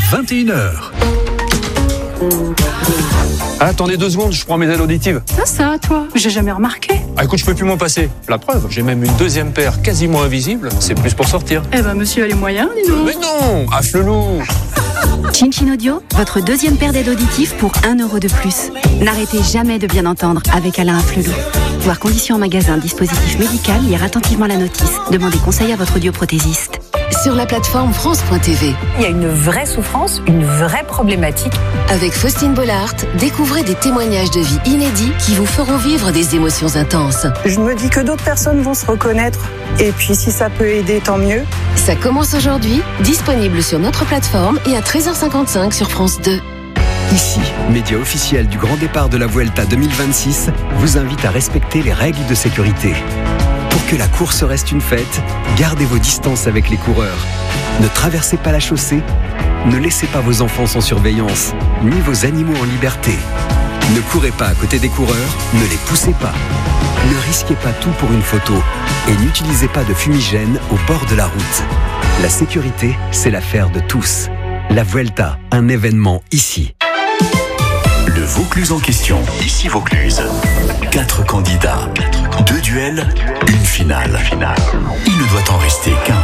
21h. Attendez 2 secondes, je prends mes aides auditives. Ça, toi, j'ai jamais remarqué. Ah écoute, je peux plus m'en passer. La preuve, j'ai même une deuxième paire quasiment invisible. C'est plus pour sortir. Eh ben, monsieur a les moyens, dis donc. Mais non, affle-nous. Chin Audio, votre deuxième paire d'aides auditives pour 1 € de plus. N'arrêtez jamais de bien entendre avec Alain Afflelou. Voir conditions en magasin, dispositif médical, lire attentivement la notice. Demandez conseil à votre audioprothésiste. Sur la plateforme France.tv. Il y a une vraie souffrance, une vraie problématique. Avec Faustine Bollard, découvrez des témoignages de vie inédits qui vous feront vivre des émotions intenses. Je me dis que d'autres personnes vont se reconnaître. Et puis si ça peut aider, tant mieux. Ça commence aujourd'hui, disponible sur notre plateforme et à 13h55 sur France 2. Ici, média officiel du grand départ de la Vuelta 2026, vous invite à respecter les règles de sécurité. Pour que la course reste une fête, gardez vos distances avec les coureurs. Ne traversez pas la chaussée, ne laissez pas vos enfants sans surveillance, ni vos animaux en liberté. Ne courez pas à côté des coureurs, ne les poussez pas. Ne risquez pas tout pour une photo et n'utilisez pas de fumigène au bord de la route. La sécurité, c'est l'affaire de tous. La Vuelta, un événement ici. Le Vaucluse en question. Ici Vaucluse. 4 candidats. 2 duels, une finale. Il ne doit en rester qu'un.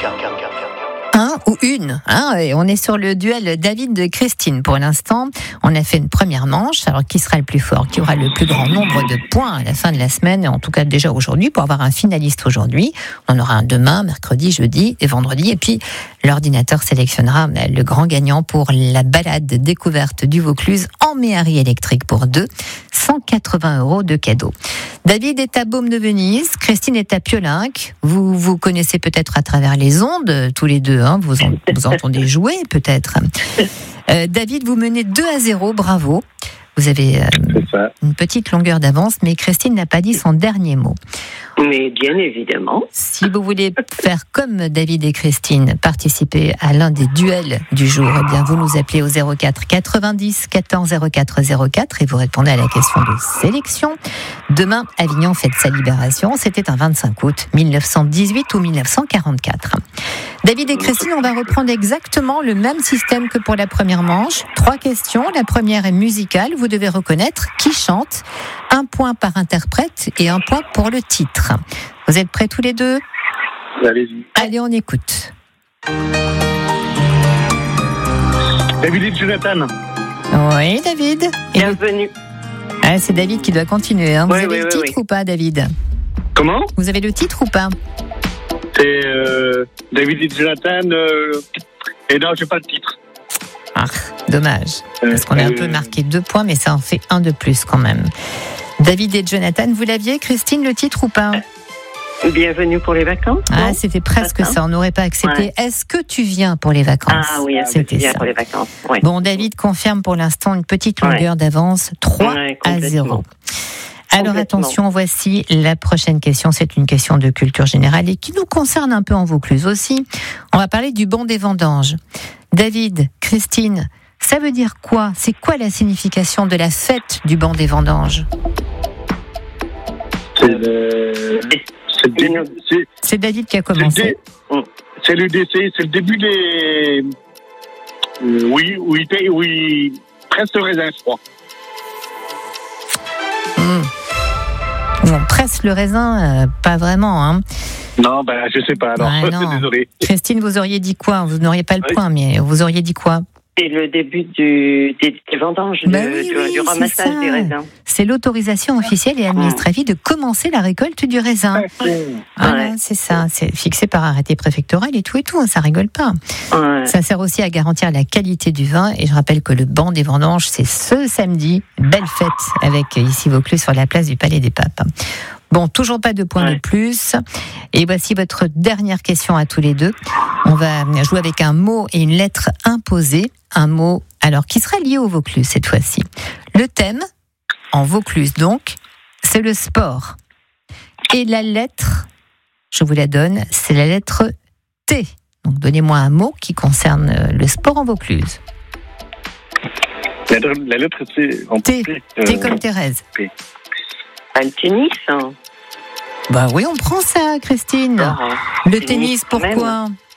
Un ou une, et on est sur le duel David de Christine pour l'instant. On a fait une première manche. Alors qui sera le plus fort, qui aura le plus grand nombre de points à la fin de la semaine, en tout cas déjà aujourd'hui, pour avoir un finaliste aujourd'hui. On aura un demain, mercredi, jeudi et vendredi, et puis l'ordinateur sélectionnera le grand gagnant pour la balade découverte du Vaucluse en méhari électrique pour 2, 180 € de cadeau. David est à Baume de Venise, Christine est à Piolinck. Vous vous connaissez peut-être à travers les ondes, tous les deux, vous entendez jouer peut-être. David, vous menez 2-0, bravo. Vous avez une petite longueur d'avance, mais Christine n'a pas dit son dernier mot. Mais bien évidemment. Si vous voulez faire comme David et Christine, participer à l'un des duels du jour, eh bien vous nous appelez au 04 90 14 04 04 et vous répondez à la question de sélection. Demain, Avignon fête sa libération. C'était un 25 août 1918 ou 1944. David et Christine, on va reprendre exactement le même système que pour la première manche. 3 questions. La première est musicale. Vous devez reconnaître qui chante. 1 point par interprète et 1 point pour le titre. Vous êtes prêts tous les deux ? Allez-y. Allez, on écoute. David et Jonathan. Oui, David. Bienvenue. C'est David qui doit continuer. Vous avez le titre ou pas, David ? Comment ? Vous avez le titre ou pas ? C'est David et Jonathan. Et non, j'ai pas le titre. Ah, dommage. Parce qu'on a un peu marqué 2 points, mais ça en fait 1 de plus quand même. David et Jonathan, vous l'aviez, Christine, le titre ou pas ? Bienvenue pour les vacances. Ah, c'était presque ça. On n'aurait pas accepté. Ouais. Est-ce que tu viens pour les vacances ? Ah oui, c'était ça. Pour les vacances. Ouais. Bon, David confirme pour l'instant une petite longueur d'avance, 3-0. Alors attention, voici la prochaine question. C'est une question de culture générale et qui nous concerne un peu en Vaucluse aussi. On va parler du banc des vendanges. David, Christine, ça veut dire quoi ? C'est quoi la signification de la fête du banc des vendanges ? C'est David qui a commencé. C'est le début des... Oui, presque le raisin, je crois. On presse le raisin, pas vraiment. Non, je sais pas alors. Désolé. Christine, vous auriez dit quoi ? Vous n'auriez pas le point, mais vous auriez dit quoi ? C'est le début des vendanges, du ramassage des raisins. C'est l'autorisation officielle et administrative de commencer la récolte du raisin. Voilà, c'est ça. C'est fixé par arrêté préfectoral et tout, ça rigole pas. Ouais. Ça sert aussi à garantir la qualité du vin. Et je rappelle que le banc des vendanges, c'est ce samedi. Belle fête avec ici Vaucluse sur la place du Palais des Papes. Bon, toujours pas de points de plus. Et voici votre dernière question à tous les deux. On va jouer avec un mot et une lettre imposée. Un mot, alors, qui sera lié au Vaucluse cette fois-ci. Le thème, en Vaucluse donc, c'est le sport. Et la lettre, je vous la donne, c'est la lettre T. Donc, donnez-moi un mot qui concerne le sport en Vaucluse. La lettre T. T comme Thérèse. P. Le tennis. Bah oui, on prend ça, Christine. Le tennis, pourquoi ?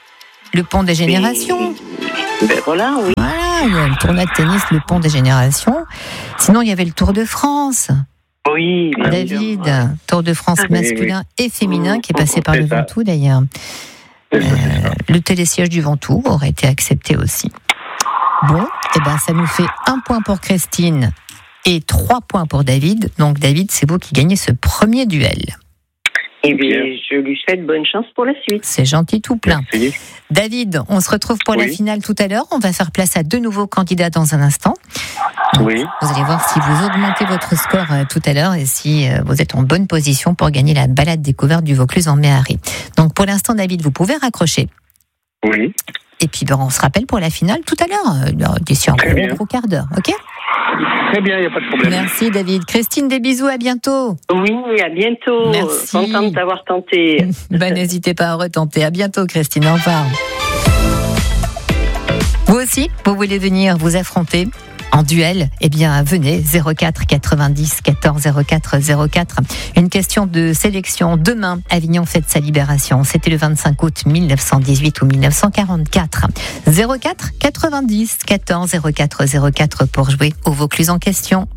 Le pont des générations. Ben voilà, oui. Voilà, il y a le tournoi de tennis, le pont des générations. Sinon, il y avait le Tour de France. Oui, bien David, sûr. Tour de France masculin et féminin qui est passé par le C'est ça. Ventoux d'ailleurs. Le télésiège du Ventoux aurait été accepté aussi. Bon, et ben ça nous fait 1 point pour Christine et 3 points pour David. Donc David, c'est vous qui gagnez ce premier duel. Et bien, je lui souhaite bonne chance pour la suite. C'est gentil tout plein. Merci. David, on se retrouve pour la Oui. finale tout à l'heure. On va faire place à 2 nouveaux candidats dans un instant. Donc, Oui. vous allez voir si vous augmentez votre score tout à l'heure et si vous êtes en bonne position pour gagner la balade découverte du Vaucluse en Méhari. Donc pour l'instant, David, vous pouvez raccrocher. Oui. Et puis on se rappelle pour la finale tout à l'heure, d'ici un Très bien. gros quart d'heure, ok? Très bien, il n'y a pas de problème. Merci David. Christine, des bisous, à bientôt. Oui, à bientôt. Merci. Contente d'avoir tenté. N'hésitez pas à retenter. À bientôt Christine, au revoir. Vous aussi, vous voulez venir vous affronter en duel, eh bien venez 04 90 14 04 04. Une question de sélection. Demain, Avignon fête sa libération. C'était le 25 août 1918 ou 1944. 04 90 14 04 04 pour jouer au Vaucluse en question.